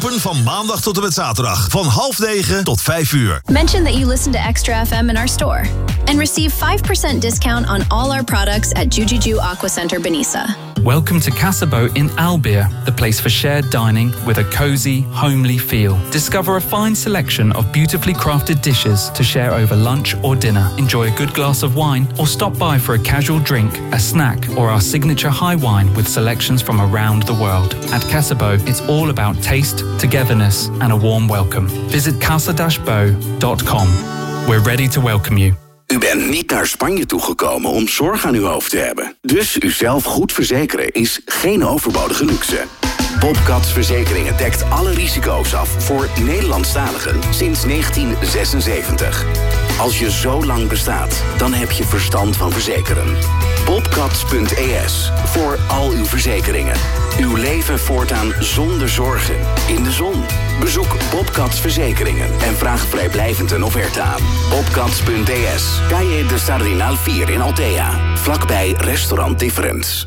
Open van maandag tot en met zaterdag. Van 8:30 tot 5:00. Mention that you listen to Extra FM in our store. And receive 5% discount on all our products at Jujuju Aqua Center Benissa. Welcome to Casabo in Albier, the place for shared dining with a cozy, homely feel. Discover a fine selection of beautifully crafted dishes to share over lunch or dinner. Enjoy a good glass of wine or stop by for a casual drink, a snack, or our signature high wine with selections from around the world. At Casabo, it's all about taste, togetherness, and a warm welcome. Visit casa-bo.com. We're ready to welcome you. U bent niet naar Spanje toegekomen om zorg aan uw hoofd te hebben. Dus uzelf goed verzekeren is geen overbodige luxe. Bobcats Verzekeringen dekt alle risico's af voor Nederlandstaligen sinds 1976. Als je zo lang bestaat, dan heb je verstand van verzekeren. Bobcats.es voor al uw verzekeringen. Uw leven voortaan zonder zorgen. In de zon. Bezoek Bobcats Verzekeringen en vraag vrijblijvend een offerte aan. Bobcats.es. Calle de Sardinal 4 in Altea. Vlakbij Restaurant Difference.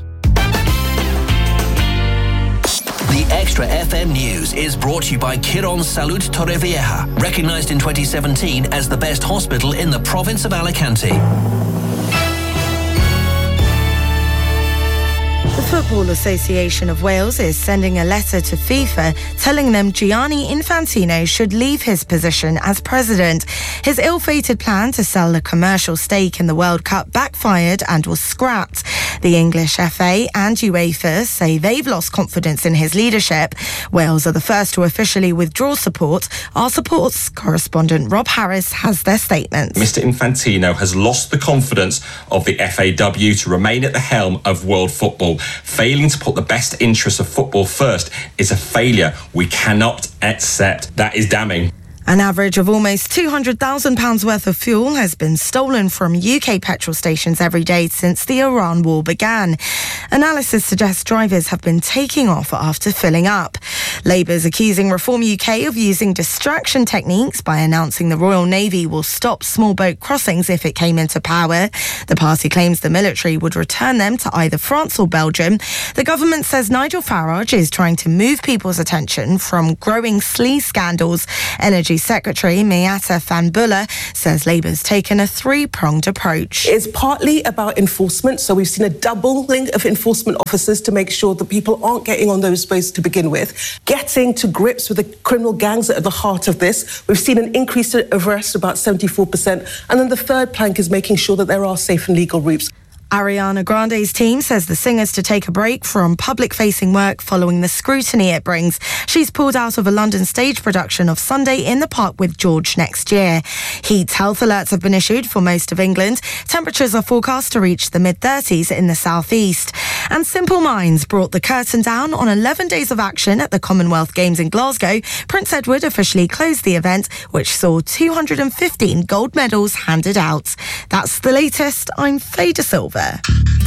The Extra FM News is brought to you by Quirón Salud Torrevieja, recognized in 2017 as the best hospital in the province of Alicante. The Football Association of Wales is sending a letter to FIFA telling them Gianni Infantino should leave his position as president. His ill-fated plan to sell a commercial stake in the World Cup backfired and was scrapped. The English FA and UEFA say they've lost confidence in his leadership. Wales are the first to officially withdraw support. Our sports correspondent Rob Harris has their statement. Mr Infantino has lost the confidence of the FAW to remain at the helm of world football. Failing to put the best interests of football first is a failure we cannot accept. That is damning. An average of almost £200,000 worth of fuel has been stolen from UK petrol stations every day since the Iran war began. Analysis suggests drivers have been taking off after filling up. Labour's accusing Reform UK of using distraction techniques by announcing the Royal Navy will stop small boat crossings if it came into power. The party claims the military would return them to either France or Belgium. The government says Nigel Farage is trying to move people's attention from growing sleaze scandals. Energy Secretary Miata Fanbulla says Labour's taken a three-pronged approach. It's partly about enforcement, so we've seen a doubling of enforcement officers to make sure that people aren't getting on those boats to begin with. Getting to grips with the criminal gangs that are at the heart of this. We've seen an increase of arrests, about 74%. And then the third plank is making sure that there are safe and legal routes. Ariana Grande's team says the singer's to take a break from public-facing work following the scrutiny it brings. She's pulled out of a London stage production of Sunday in the Park with George next year. Heat health alerts have been issued for most of England. Temperatures are forecast to reach the mid-30s in the southeast. And Simple Minds brought the curtain down on 11 days of action at the Commonwealth Games in Glasgow. Prince Edward officially closed the event, which saw 215 gold medals handed out. That's the latest. I'm Faye De Silva.